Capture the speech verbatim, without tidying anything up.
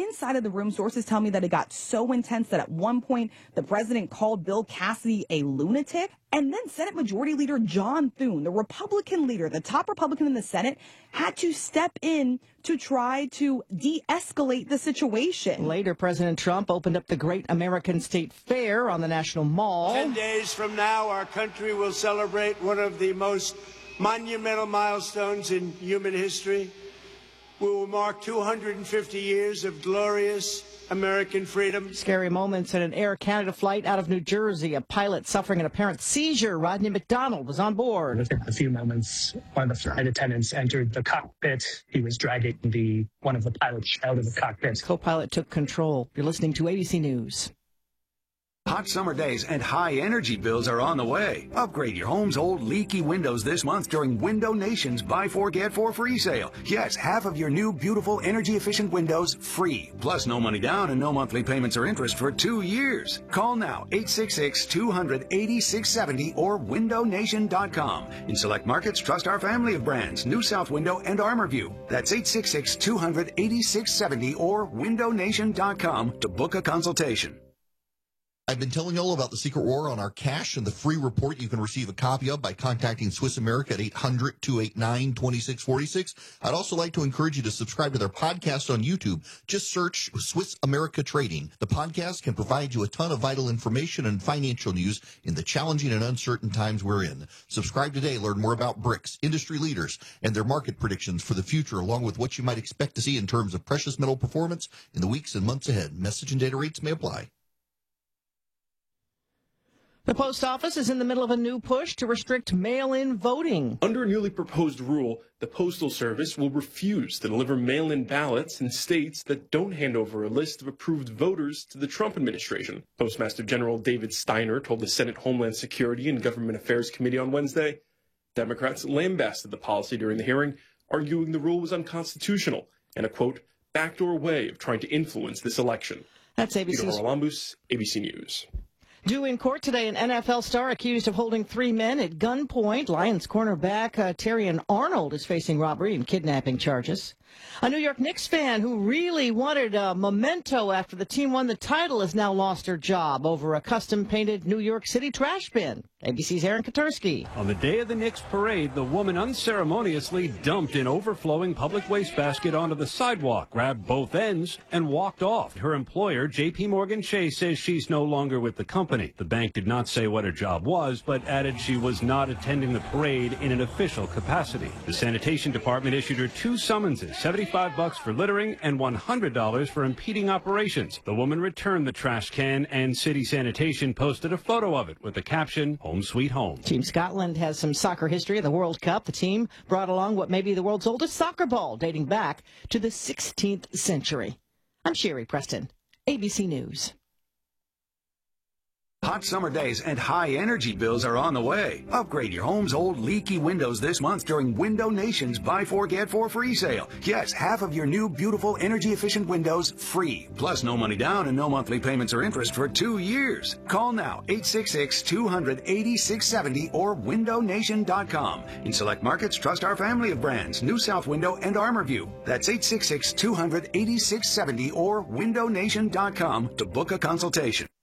inside of the room, sources tell me that it got so intense that at one point the president called Bill Cassidy a lunatic. And then Senate Majority Leader John Thune, the Republican leader, the top Republican in the Senate, had to step in to try to de-escalate the situation. Later, President Trump opened up the Great American State Fair on the National Mall. Ten days from now, our country will celebrate one of the most monumental milestones in human history. We will mark two hundred fifty years of glorious American freedom. Scary moments in an Air Canada flight out of New Jersey. A pilot suffering an apparent seizure. Rodney McDonald was on board. Within a few moments, one of the flight attendants entered the cockpit. He was dragging the one of the pilots out of the cockpit. Co-pilot took control. You're listening to A B C News. Hot summer days and high energy bills are on the way. Upgrade your home's old leaky windows this month during Window Nation's Buy Four, Get Four free sale. Yes, half of your new, beautiful, energy-efficient windows free. Plus, no money down and no monthly payments or interest for two years. Call now, eight six six, two hundred, eighty-six seventy or window nation dot com. In select markets, trust our family of brands, New South Window and ArmorView. That's eight six six, two hundred, eighty-six seventy or window nation dot com to book a consultation. I've been telling you all about the Secret War on our cash and the free report you can receive a copy of by contacting Swiss America at eight hundred, two eight nine, two six four six. I'd also like to encourage you to subscribe to their podcast on YouTube. Just search Swiss America Trading. The podcast can provide you a ton of vital information and financial news in the challenging and uncertain times we're in. Subscribe today. Learn more about BRICS, industry leaders, and their market predictions for the future, along with what you might expect to see in terms of precious metal performance in the weeks and months ahead. Message and data rates may apply. The post office is in the middle of a new push to restrict mail-in voting. Under a newly proposed rule, the Postal Service will refuse to deliver mail-in ballots in states that don't hand over a list of approved voters to the Trump administration. Postmaster General David Steiner told the Senate Homeland Security and Government Affairs Committee on Wednesday. Democrats lambasted the policy during the hearing, arguing the rule was unconstitutional and a, quote, backdoor way of trying to influence this election. That's A B C's. Peter Haralambous, A B C News. Due in court today, an N F L star accused of holding three men at gunpoint. Lions cornerback uh, Terrion Arnold is facing robbery and kidnapping charges. A New York Knicks fan who really wanted a memento after the team won the title has now lost her job over a custom-painted New York City trash bin. A B C's Aaron Katursky. On the day of the Knicks parade, the woman unceremoniously dumped an overflowing public wastebasket onto the sidewalk, grabbed both ends, and walked off. Her employer, J P Morgan Chase, says she's no longer with the company. The bank did not say what her job was, but added she was not attending the parade in an official capacity. The sanitation department issued her two summonses, seventy-five bucks for littering and one hundred dollars for impeding operations. The woman returned the trash can, and City Sanitation posted a photo of it with the caption, "Home Sweet Home." Team Scotland has some soccer history of the World Cup. The team brought along what may be the world's oldest soccer ball, dating back to the sixteenth century. I'm Sherry Preston, A B C News. Hot summer days and high energy bills are on the way. Upgrade your home's old leaky windows this month during Window Nation's Buy Four, Get Four free sale. Yes, half of your new, beautiful, energy-efficient windows free. Plus, no money down and no monthly payments or interest for two years. Call now, eight six six, two hundred, eighty-six seventy or window nation dot com. In select markets, trust our family of brands, New South Window and ArmorView. That's eight six six, two hundred, eighty-six seventy or window nation dot com to book a consultation.